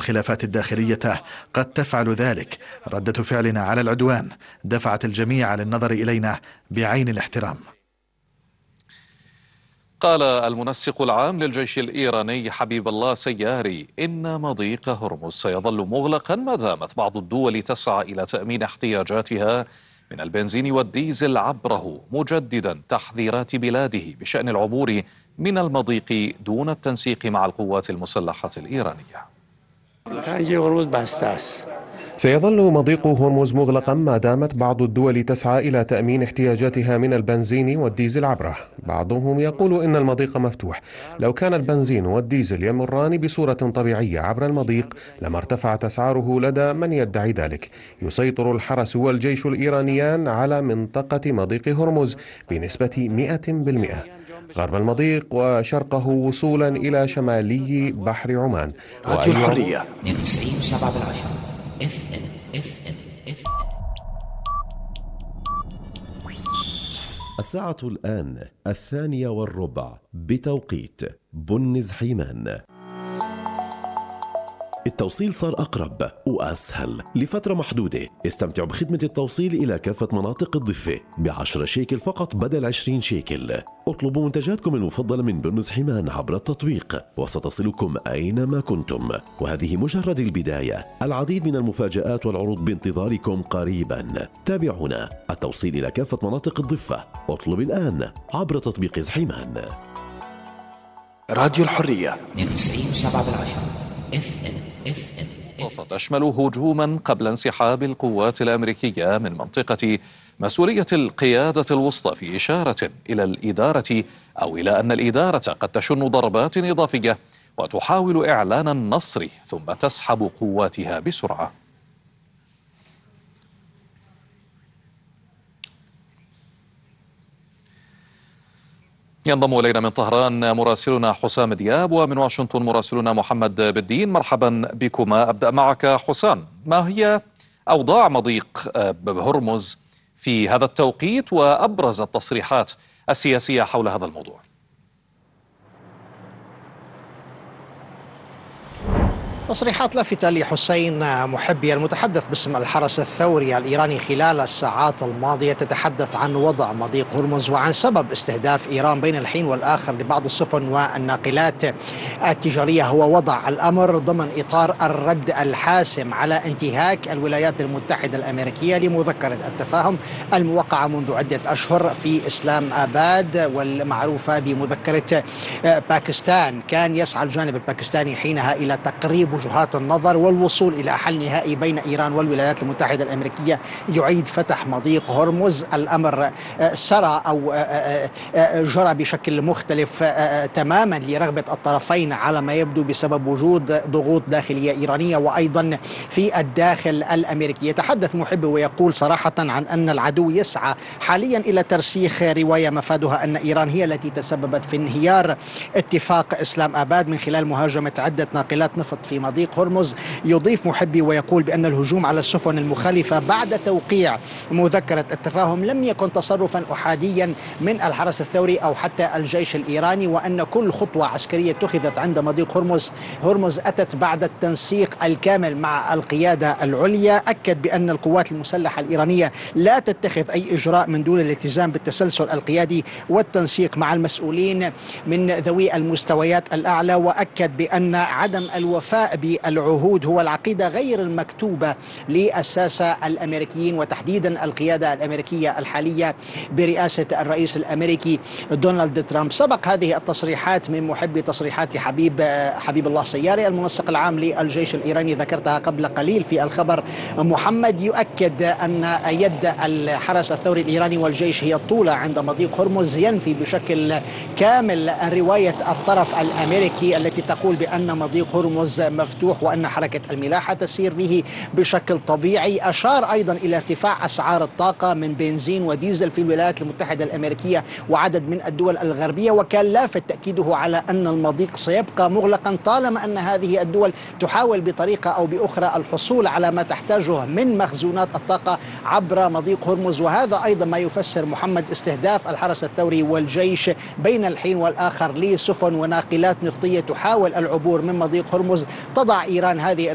الخلافات الداخلية قد تفعل ذلك. ردة فعلنا على العدوان دفعت الجميع للنظر إلينا بعين الاحترام. قال المنسق العام للجيش الإيراني حبيب الله سياري إن مضيق هرمز سيظل مغلقا ما دامت بعض الدول تسعى إلى تأمين احتياجاتها من البنزين والديزل عبره، مجددا تحذيرات بلاده بشأن العبور من المضيق دون التنسيق مع القوات المسلحة الإيرانية. سيظل مضيق هرمز مغلقا ما دامت بعض الدول تسعى إلى تأمين احتياجاتها من البنزين والديزل عبره. بعضهم يقول إن المضيق مفتوح. لو كان البنزين والديزل يمران بصورة طبيعية عبر المضيق لما ارتفعت أسعاره لدى من يدعي ذلك. يسيطر الحرس والجيش الإيرانيان على منطقة مضيق هرمز بنسبة 100%، غرب المضيق وشرقه وصولا إلى شمالي بحر عمان. راديو الحرية 92.7 الساعة الآن 2:15 بتوقيت بنز حيمان. التوصيل صار أقرب وأسهل لفترة محدودة. استمتعوا بخدمة التوصيل إلى كافة مناطق الضفة ب10 شيكل فقط بدل 20 شيكل. اطلبوا منتجاتكم المفضلة من بنز حيمان عبر التطبيق وستصلكم أينما كنتم. وهذه مجرد البداية، العديد من المفاجآت والعروض بانتظاركم قريبا. تابعونا. التوصيل إلى كافة مناطق الضفة. اطلب الآن عبر تطبيق حيمان. راديو الحرية 92.7 تشمل هجوما قبل انسحاب القوات الأمريكية من منطقة مسؤولية القيادة الوسطى، في إشارة إلى الإدارة أو إلى أن الإدارة قد تشن ضربات إضافية وتحاول إعلان النصر ثم تسحب قواتها بسرعة. ينضم إلينا من طهران مراسلنا حسام دياب، ومن واشنطن مراسلنا محمد بالدين. مرحبا بكما. أبدأ معك حسام، ما هي أوضاع مضيق هرمز في هذا التوقيت وأبرز التصريحات السياسية حول هذا الموضوع؟ تصريحات لافتة لحسين محبي المتحدث باسم الحرس الثوري الإيراني خلال الساعات الماضية تتحدث عن وضع مضيق هرمز وعن سبب استهداف إيران بين الحين والآخر لبعض السفن والناقلات التجارية هو وضع الأمر ضمن إطار الرد الحاسم على انتهاك الولايات المتحدة الأمريكية لمذكرة التفاهم الموقعة منذ عدة أشهر في إسلام آباد والمعروفة بمذكرة باكستان. كان يسعى الجانب الباكستاني حينها إلى تقريب وجهات النظر والوصول إلى حل نهائي بين إيران والولايات المتحدة الأمريكية يعيد فتح مضيق هرمز. الأمر سرى أو جرى بشكل مختلف تماما لرغبة الطرفين على ما يبدو بسبب وجود ضغوط داخلية إيرانية وأيضا في الداخل الأمريكي. يتحدث محب ويقول صراحة عن أن العدو يسعى حاليا إلى ترسيخ رواية مفادها أن إيران هي التي تسببت في انهيار اتفاق إسلام آباد من خلال مهاجمة عدة ناقلات نفط في مضيق هرمز. يضيف محبي ويقول بأن الهجوم على السفن المخالفة بعد توقيع مذكرة التفاهم لم يكن تصرفا أحاديا من الحرس الثوري أو حتى الجيش الإيراني، وأن كل خطوة عسكرية اتخذت عند مضيق هرمز أتت بعد التنسيق الكامل مع القيادة العليا. أكد بأن القوات المسلحة الإيرانية لا تتخذ أي إجراء من دون الالتزام بالتسلسل القيادي والتنسيق مع المسؤولين من ذوي المستويات الأعلى. وأكد بأن عدم الوفاء بالعهود هو العقيدة غير المكتوبة للساسة الأمريكيين وتحديدا القيادة الأمريكية الحالية برئاسة الرئيس الأمريكي دونالد ترامب. سبق هذه التصريحات من محبي تصريحات حبيب الله سياري المنسق العام للجيش الإيراني، ذكرتها قبل قليل في الخبر. محمد يؤكد أن يد الحرس الثوري الإيراني والجيش هي الطولة عند مضيق هرمز، ينفي بشكل كامل رواية الطرف الأمريكي التي تقول بأن مضيق هرمز مفتوح وأن حركة الملاحة تسير به بشكل طبيعي. أشار أيضا إلى ارتفاع أسعار الطاقة من بنزين وديزل في الولايات المتحدة الأمريكية وعدد من الدول الغربية، وكان لافت تأكيده على أن المضيق سيبقى مغلقا طالما أن هذه الدول تحاول بطريقة أو بأخرى الحصول على ما تحتاجه من مخزونات الطاقة عبر مضيق هرمز. وهذا أيضا ما يفسر محمد استهداف الحرس الثوري والجيش بين الحين والآخر لسفن وناقلات نفطية تحاول العبور من مضيق هرمز. تضع إيران هذه